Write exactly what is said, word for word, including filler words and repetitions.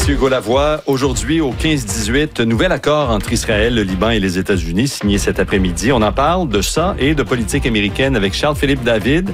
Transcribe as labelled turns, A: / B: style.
A: Merci Hugo Lavoie. Aujourd'hui, au quinze dix-huit, nouvel accord entre Israël, le Liban et les États-Unis signé cet après-midi. On en parle de ça et de politique américaine avec Charles-Philippe David.